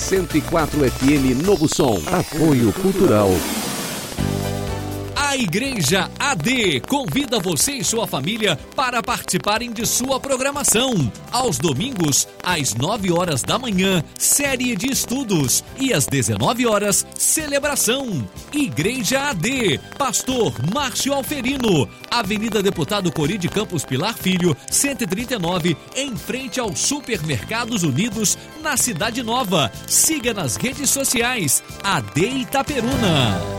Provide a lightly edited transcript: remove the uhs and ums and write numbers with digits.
104 FM Novo Som. Apoio Cultural. A Igreja AD convida você e sua família para participarem de sua programação. Aos domingos, às 9 horas da manhã, série de estudos. E às 19 horas, celebração. Igreja AD, Pastor Márcio Alferino, Avenida Deputado Cori de Campos Pilar Filho, 139, em frente aos Supermercados Unidos, na Cidade Nova. Siga nas redes sociais, AD Itaperuna.